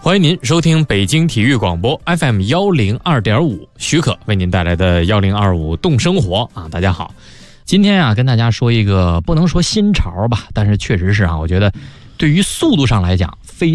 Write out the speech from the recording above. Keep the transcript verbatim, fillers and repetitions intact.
欢迎您收听北京体育广播 F M 一零二点五，许可为您带来的一零二五动生活啊！大家好，今天啊跟大家说一个不能说新潮吧，但是确实是啊，我觉得对于速度上来讲